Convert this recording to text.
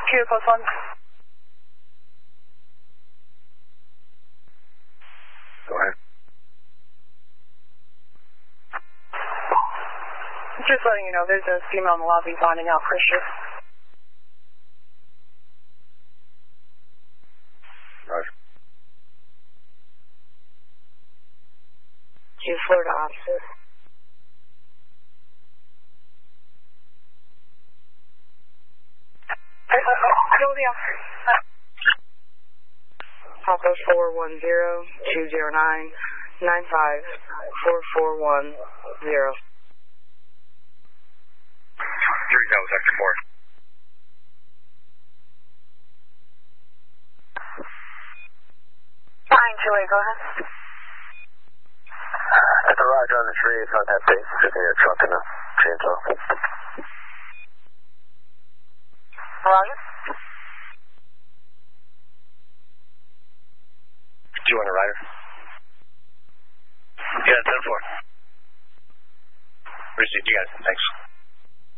Kilo Post 1. Go ahead. Just letting you know, there's a female in the lobby bonding out pressure. Right. She's Florida officer. Go the officer. Papa 410-209-95441-0. Here we go, Sector 4. Fine, Julie, go ahead. At the Roger on the tree, it's not that base. Sitting in a truck in a chainsaw. Roger? Do you want a rider? Yeah, 10-4. Appreciate you guys. Thanks.